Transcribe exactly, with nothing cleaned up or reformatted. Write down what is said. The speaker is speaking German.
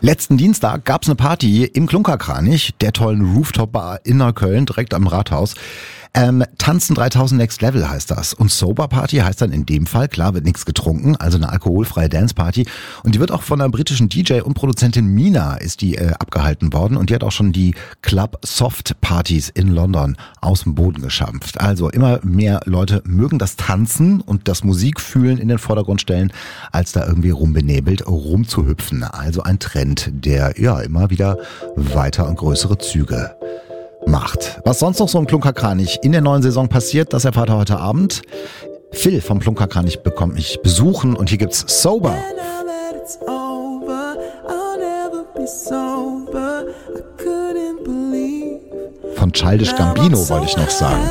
Letzten Dienstag gab's eine Party im Klunkerkranich, der tollen Rooftop-Bar in Neukölln, direkt am Rathaus. Ähm, Tanzen dreitausend Next Level heißt das. Und Sober Party heißt dann in dem Fall, klar, wird nichts getrunken, also eine alkoholfreie Dance-Party. Und die wird auch von einer britischen D J und Produzentin Mina ist die äh, abgehalten worden. Und die hat auch schon die Club Soft Partys in London aus dem Boden geschampft. Also immer mehr Leute mögen das Tanzen und das Musikfühlen in den Vordergrund stellen, als da irgendwie rumbenebelt rumzuhüpfen. Also ein Trend, der ja immer wieder weiter und größere Züge macht. Was sonst noch so im Klunkerkranich in der neuen Saison passiert, das erfahrt ihr heute Abend. Phil vom Klunkerkranich bekommt mich besuchen und hier gibt's Sober. Von Childish Gambino wollte ich noch sagen.